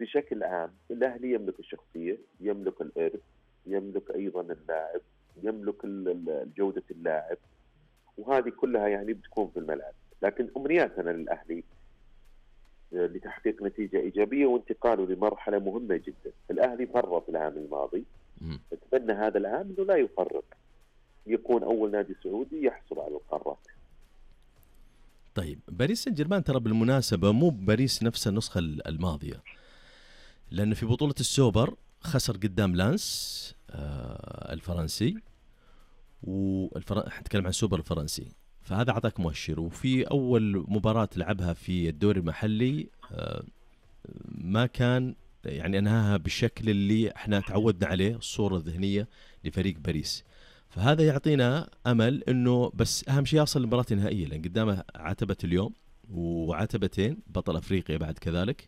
بشكل عام الأهلي يملك الشخصية، يملك الإرث، يملك أيضا اللاعب، يملك جودة اللاعب، وهذه كلها يعني بتكون في الملعب. لكن أمنياتنا للأهلي لتحقيق نتيجة إيجابية وانتقاله لمرحلة مهمة جدا. الأهلي فرط العام الماضي، أتمنى هذا العام أنه لا يفرط، يكون أول نادي سعودي يحصل على القارات. طيب باريس سان جيرمان ترى بالمناسبة مو باريس نفس النسخة الماضية، لأنه في بطولة السوبر خسر قدام لانس الفرنسي، نتكلم عن السوبر الفرنسي، فهذا عطاك مؤشر. وفي أول مباراة لعبها في الدوري المحلي ما كان يعني أنهاها بالشكل اللي احنا تعودنا عليه، الصورة الذهنية لفريق باريس. فهذا يعطينا أمل أنه بس أهم شيء يصل لمباراة نهائية، لأن قدامه عتبة اليوم وعتبتين بطل أفريقيا بعد كذلك،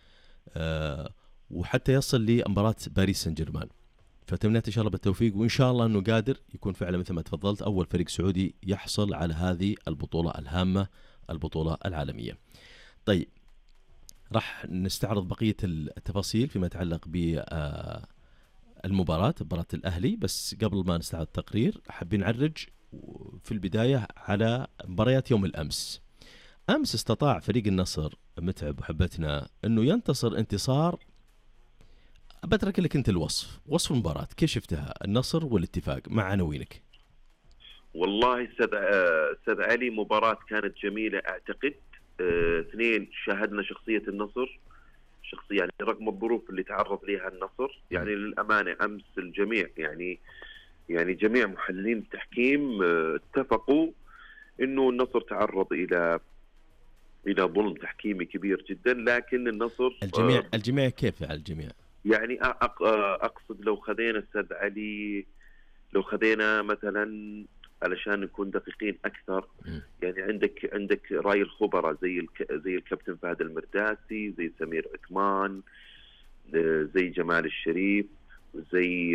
وحتى يصل لمباراة باريس سان جيرمان. فتمنيت إن شاء الله بالتوفيق، وإن شاء الله أنه قادر يكون فعلا مثل ما تفضلت أول فريق سعودي يحصل على هذه البطولة الهامة، البطولة العالمية. طيب راح نستعرض بقية التفاصيل فيما يتعلق بالمباراة، مباراة الأهلي. بس قبل ما نستعرض التقرير حابين نعرج في البداية على مباريات يوم الأمس. أمس استطاع فريق النصر متعب وحبتنا أنه ينتصر انتصار، بترك لك أنت وصف المباراة، كيف شفتها النصر والاتفاق مع عناوينك؟ والله أستاذ علي مباراة كانت جميلة أعتقد. اثنين، شاهدنا شخصية النصر، شخصية يعني رغم الظروف اللي تعرض لها النصر، يعني للأمانة أمس الجميع يعني جميع محللين التحكيم اتفقوا إنه النصر تعرض إلى ظلم تحكيمي كبير جدا. لكن النصر الجميع كيف على الجميع؟ يعني أقصد لو خذينا أستاذ علي، لو خذينا مثلا علشان نكون دقيقين أكثر، يعني عندك رأي الخبراء زي الكابتن فهد المرداسي، زي سمير عثمان، زي جمال الشريف، زي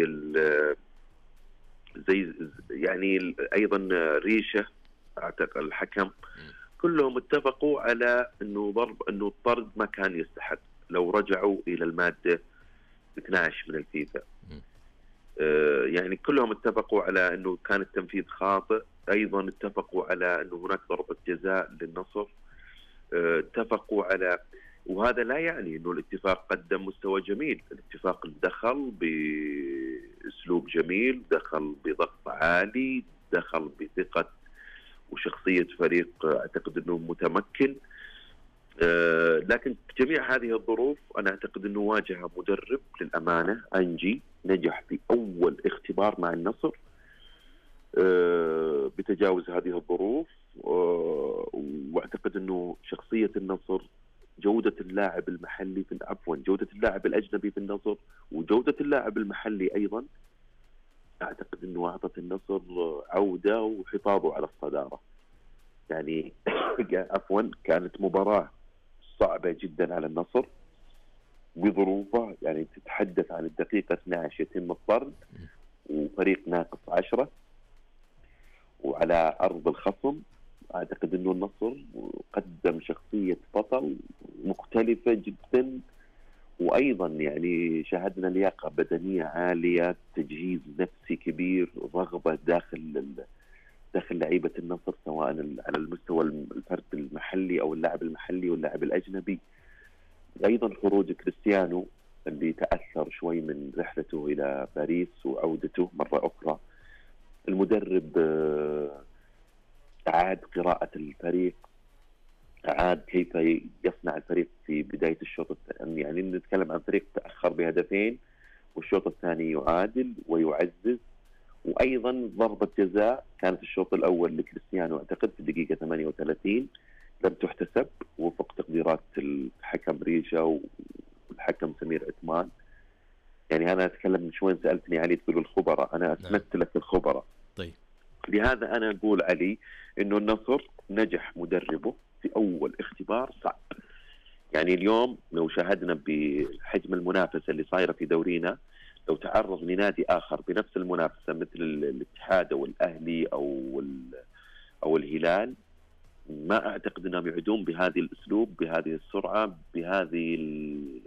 يعني أيضا ريشة أعتقد الحكم، كلهم اتفقوا على إنه الطرد ما كان يستحق لو رجعوا إلى المادة 12 من الفيفا. يعني كلهم اتفقوا على أنه كان التنفيذ خاطئ. أيضا اتفقوا على أنه هناك ضربة جزاء للنصر. اتفقوا على، وهذا لا يعني أنه الاتفاق قدم مستوى جميل، الاتفاق دخل بأسلوب جميل، دخل بضغط عالي، دخل بثقة وشخصية فريق أعتقد أنه متمكن. لكن بجميع هذه الظروف أنا أعتقد أنه واجه مدرب للأمانة أنجي نجح في أول اختبار مع النصر بتجاوز هذه الظروف. واعتقد أنه شخصية النصر، جودة اللاعب المحلي جودة اللاعب الأجنبي في النصر وجودة اللاعب المحلي أيضا، أعتقد أنه أعطت النصر عودة وحفاظه على الصدارة. يعني كانت مباراة صعبة جدا على النصر بظروفه، يعني تتحدث عن الدقيقة 12 يتم الطرد وفريق ناقص 10 وعلى أرض الخصم. أعتقد أنه النصر قدم شخصية بطل مختلفة جدا، وأيضا يعني شاهدنا لياقة بدنية عالية، تجهيز نفسي كبير، رغبة داخل لعيبة النصر سواء على المستوى الفرد المحلي أو اللاعب المحلي واللاعب الأجنبي. أيضا خروج كريستيانو اللي تأثر شوي من رحلته إلى باريس وعودته مرة أخرى. المدرب أعاد قراءة الفريق، أعاد كيف يصنع الفريق في بداية الشوط الثاني. يعني نتكلم عن فريق تأخر بهدفين والشوط الثاني يعادل ويعزز. وأيضا ضربة جزاء كانت الشوط الأول لكريستيانو أعتقد في الدقيقة 38 لم تحتسب وفق تقديرات الحكم ريشة والحكم سمير عثمان. يعني أنا أتكلم من شوي، سألتني علي تقول الخبراء، أنا أثبت لك الخبراء. طيب لهذا أنا أقول علي إنه النصر نجح مدربه في أول اختبار صعب. يعني اليوم لو شاهدنا بحجم المنافسة اللي صايرة في دورينا، لو تعرض لنادي آخر بنفس المنافسة مثل الاتحاد أو الأهلي أو الهلال، ما أعتقد أنهم يعودون بهذه الأسلوب، بهذه السرعة، بهذه